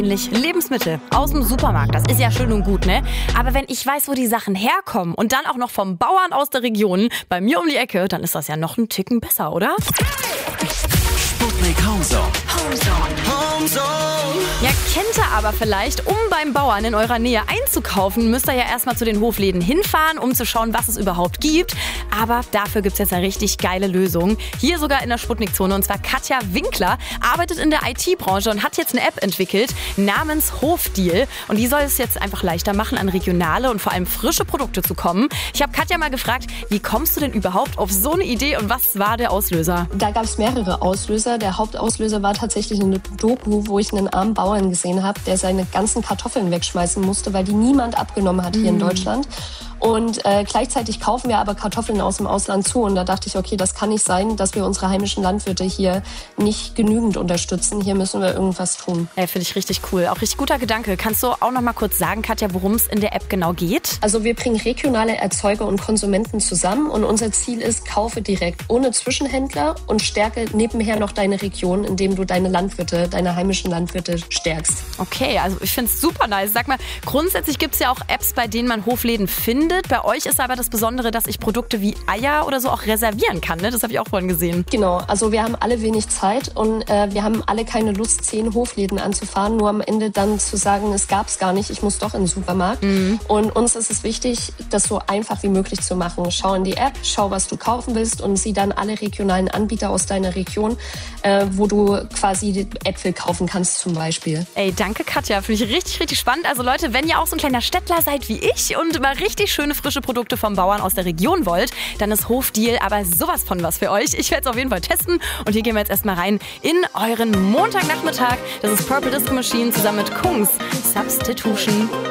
Lebensmittel aus dem Supermarkt, das ist ja schön und gut, ne? Aber wenn ich weiß, wo die Sachen herkommen und dann auch noch vom Bauern aus der Region bei mir um die Ecke, dann ist das ja noch einen Ticken besser, oder? Sputnik Homezone. Ja, kennt ihr aber vielleicht, um beim Bauern in eurer Nähe einzukaufen, müsst ihr ja erstmal zu den Hofläden hinfahren, um zu schauen, was es überhaupt gibt. Aber dafür gibt's jetzt eine richtig geile Lösung. Hier sogar in der Sputnik-Zone. Und zwar Katja Winkler arbeitet in der IT-Branche und hat jetzt eine App entwickelt namens Hofdeal. Und die soll es jetzt einfach leichter machen, an regionale und vor allem frische Produkte zu kommen. Ich habe Katja mal gefragt, wie kommst du denn überhaupt auf so eine Idee und was war der Auslöser? Da gab es mehrere Auslöser. Der Hauptauslöser war tatsächlich eine Doku, wo ich einen armen Bauern gesehen habe, der seine ganzen Kartoffeln wegschmeißen musste, weil die niemand abgenommen hat hier in Deutschland. Und gleichzeitig kaufen wir aber Kartoffeln aus dem Ausland zu. Und da dachte ich, okay, das kann nicht sein, dass wir unsere heimischen Landwirte hier nicht genügend unterstützen. Hier müssen wir irgendwas tun. Ey, finde ich richtig cool. Auch richtig guter Gedanke. Kannst du auch noch mal kurz sagen, Katja, worum es in der App genau geht? Also wir bringen regionale Erzeuger und Konsumenten zusammen. Und unser Ziel ist, kaufe direkt, ohne Zwischenhändler und stärke nebenher noch deine Region, indem du deine Landwirte, deine heimischen Landwirte stärkst. Okay, also ich finde es super nice. Sag mal, grundsätzlich gibt es ja auch Apps, bei denen man Hofläden findet. Bei euch ist aber das Besondere, dass ich Produkte wie Eier oder so auch reservieren kann, ne? Das habe ich auch vorhin gesehen. Genau, also wir haben alle wenig Zeit und wir haben alle keine Lust, 10 Hofläden anzufahren, nur am Ende dann zu sagen, es gab es gar nicht, ich muss doch in den Supermarkt. Und uns ist es wichtig, das so einfach wie möglich zu machen. Schau in die App, schau, was du kaufen willst und sieh dann alle regionalen Anbieter aus deiner Region, wo du quasi Äpfel kaufen kannst zum Beispiel. Ey, danke Katja, finde ich richtig, richtig spannend. Also Leute, wenn ihr auch so ein kleiner Städtler seid wie ich und mal richtig schöne frische Produkte vom Bauern aus der Region wollt, dann ist Hofdeal aber sowas von was für euch. Ich werde es auf jeden Fall testen und hier gehen wir jetzt erstmal rein in euren Montagnachmittag. Das ist Purple Disco Machine zusammen mit Kungs Substitution.